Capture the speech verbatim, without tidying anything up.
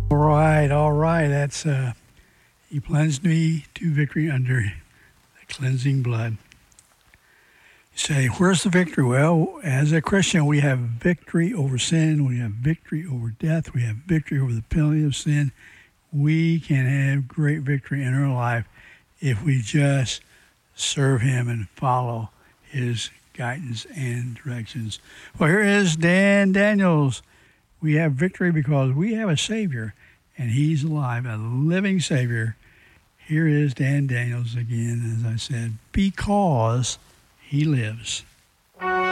All right, all right. That's uh, He plunged me to victory under the cleansing blood. You say, where's the victory? Well, as a Christian, we have victory over sin. We have victory over death. We have victory over the penalty of sin. We can have great victory in our life if we just serve Him and follow His guidance and directions. Well, here is Dan Daniels. We have victory because we have a Savior, and He's alive, a living Savior. Here is Dan Daniels again, as I said, because He lives.